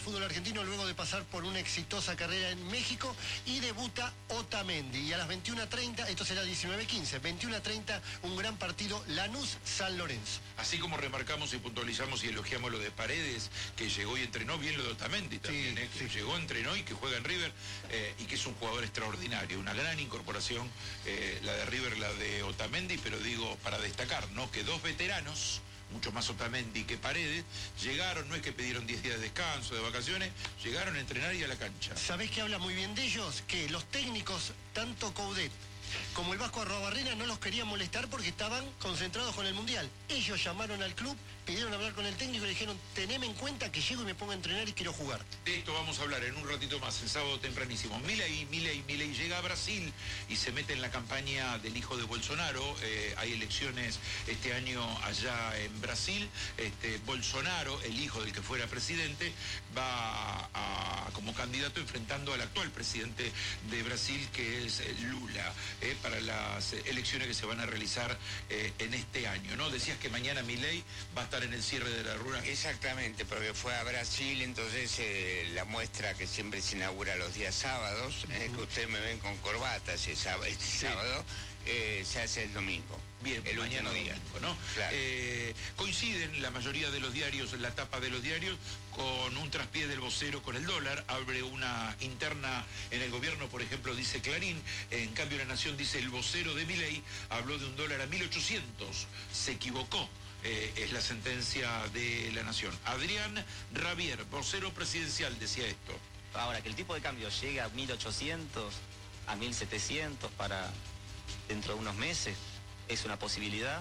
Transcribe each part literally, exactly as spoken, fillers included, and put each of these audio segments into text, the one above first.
fútbol argentino luego de pasar por una exitosa carrera en México y debuta Otamendi. Y a las veintiuna treinta, esto será diecinueve quince, veintiuna treinta, un gran partido Lanús-San Lorenzo. Así como remarcamos y puntualizamos y elogiamos lo de Paredes, que llegó y entrenó bien, lo de Otamendi también, sí, eh, que sí. llegó, entrenó y que juega en River eh, y que es un jugador extraordinario, una gran incorporación, eh, la de River, la de Otamendi, pero digo, para destacar, ¿no? Que dos veteranos, mucho más Otamendi que Paredes, llegaron, no es que pidieron diez días de descanso, de vacaciones, llegaron a entrenar y a la cancha. ¿Sabés qué habla muy bien de ellos? Que los técnicos, tanto Coudet como el Vasco Arruabarrena, no los querían molestar porque estaban concentrados con el Mundial. Ellos llamaron al club, pidieron hablar con el técnico y le dijeron, teneme en cuenta que llego y me pongo a entrenar y quiero jugar. De esto vamos a hablar en un ratito más, el sábado tempranísimo. Milei, Milei, Milei llega a Brasil y se mete en la campaña del hijo de Bolsonaro. Eh, hay elecciones este año allá en Brasil. Este, Bolsonaro, el hijo del que fuera presidente, va a, como candidato enfrentando al actual presidente de Brasil, que es Lula, eh, para las elecciones que se van a realizar eh, en este año, ¿no? Decías que mañana Milei va a estar en el cierre de la rural. Exactamente, porque fue a Brasil, entonces eh, la muestra que siempre se inaugura los días sábados, uh-huh. eh, que ustedes me ven con corbata ese sábado, este sí. sábado, eh, se hace el domingo. Bien, el mañana día, ¿no? Claro. Eh, coinciden la mayoría de los diarios, la tapa de los diarios, con un traspié del vocero con el dólar. Abre una interna en el gobierno, por ejemplo, dice Clarín. En cambio, La Nación dice, el vocero de Milei habló de un dólar a mil ochocientos. Se equivocó. Eh, es la sentencia de La Nación. Adrián Rabier, vocero presidencial, decía esto. Ahora, que el tipo de cambio llegue a mil ochocientos, a mil setecientos para dentro de unos meses, es una posibilidad.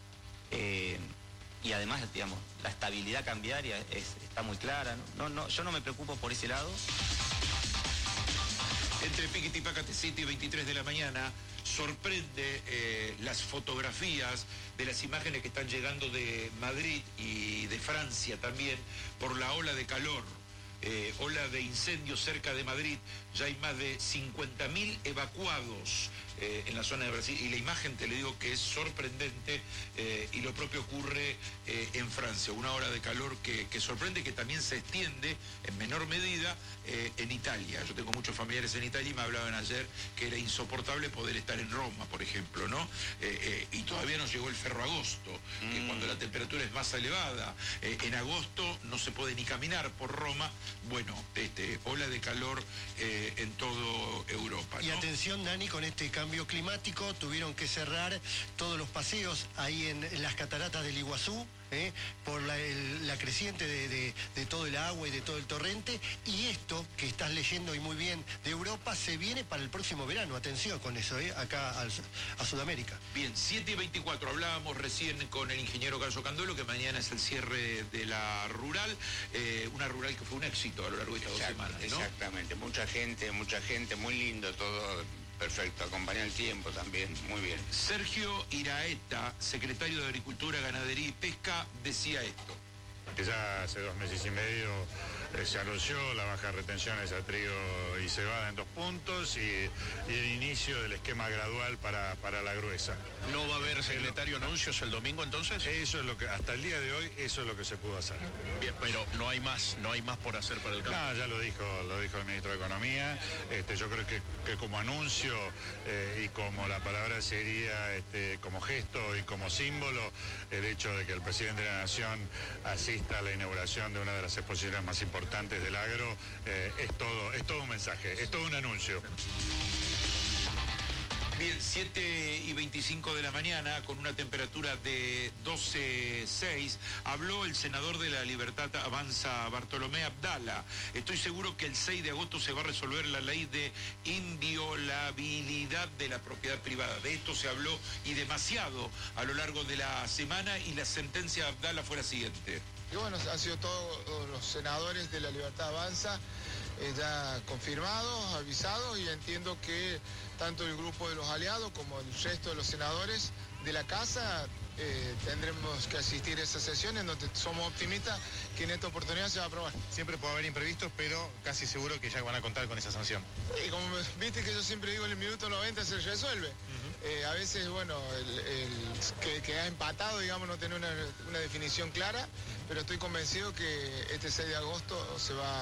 Eh, y además, digamos, la estabilidad cambiaria es, está muy clara. No, no, yo no me preocupo por ese lado. Entre Piquiti Pacate City, veintitrés de la mañana, sorprende eh, las fotografías de las imágenes que están llegando de Madrid y de Francia también por la ola de calor, eh, ola de incendios cerca de Madrid. Ya hay más de cincuenta mil evacuados eh, en la zona de Brasil, y la imagen, te le digo que es sorprendente, eh, y lo propio ocurre eh, en Francia, una ola de calor que, que sorprende, que también se extiende en menor medida eh, en Italia. Yo tengo muchos familiares en Italia y me hablaban ayer que era insoportable poder estar en Roma, por ejemplo, ¿no? Eh, eh, y todavía no llegó el ferroagosto, mm. que cuando la temperatura es más elevada, eh, en agosto no se puede ni caminar por Roma. Bueno, este, ola de calor eh, en todo Europa, ¿no? Y atención, Dani, con este cambio climático tuvieron que cerrar todos los paseos ahí en, en las cataratas del Iguazú, ¿eh? por la, el, la creciente de, de, de todo el agua y de todo el torrente. Y esto que estás leyendo y muy bien de Europa se viene para el próximo verano. Atención con eso, ¿eh? acá al, a Sudamérica. Bien, siete y veinticuatro, hablábamos recién con el ingeniero Gallo Candolo, que mañana es el cierre de la rural, eh, una rural que fue un éxito a lo largo de estas dos semanas, ¿no? Exactamente, mucha gente, mucha gente, muy lindo todo. Perfecto, acompaña el tiempo también, muy bien. Sergio Iraeta, secretario de Agricultura, Ganadería y Pesca, decía esto. Que ya hace dos meses y medio eh, se anunció la baja de retenciones a trigo y cebada en dos puntos y, y el inicio del esquema gradual para, para la gruesa. ¿No va a haber, secretario, anuncios el domingo entonces? Eso es lo que, hasta el día de hoy, eso es lo que se pudo hacer. Bien, pero no hay más, no hay más por hacer para el campo. No, ya lo dijo, lo dijo el ministro de Economía. Este, yo creo que, que como anuncio eh, y como la palabra sería este, como gesto y como símbolo, el hecho de que el presidente de la Nación asista a la inauguración de una de las exposiciones más importantes del agro, eh, es todo, es todo un mensaje, es todo un anuncio. Bien, siete y veinticinco de la mañana, con una temperatura de doce punto seis, habló el senador de La Libertad Avanza, Bartolomé Abdala. Estoy seguro que el seis de agosto se va a resolver la ley de inviolabilidad de la propiedad privada. De esto se habló y demasiado a lo largo de la semana, y la sentencia de Abdala fue la siguiente. Y bueno, han sido todos los senadores de La Libertad Avanza eh, ya confirmados, avisados, y entiendo que tanto el grupo de los aliados como el resto de los senadores de la Casa eh, tendremos que asistir a esa sesión en donde somos optimistas que en esta oportunidad se va a aprobar. Siempre puede haber imprevistos, pero casi seguro que ya van a contar con esa sanción. Y como viste que yo siempre digo, en el minuto noventa se resuelve. Uh-huh. eh, a veces, bueno, el, el que, que ha empatado, digamos, no tiene una, una definición clara, pero estoy convencido que este seis de agosto se va